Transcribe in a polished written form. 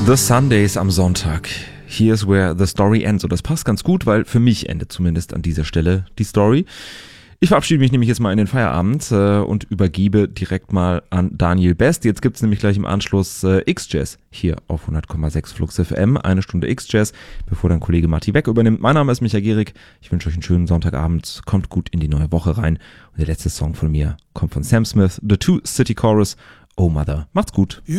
The Sundays am Sonntag. Here's where the story ends. Und das passt ganz gut, weil für mich endet zumindest an dieser Stelle die Story. Ich verabschiede mich nämlich jetzt mal in den Feierabend und übergebe direkt mal an Daniel Best. Jetzt gibt es nämlich gleich im Anschluss X-Jazz hier auf 100,6 Flux FM. 1 Stunde X-Jazz, bevor dann Kollege Marty Beck übernimmt. Mein Name ist Micha Gehrig. Ich wünsche euch einen schönen Sonntagabend. Kommt gut in die neue Woche rein. Und der letzte Song von mir kommt von Sam Smith, The Two City Chorus. Oh Mother. Macht's gut.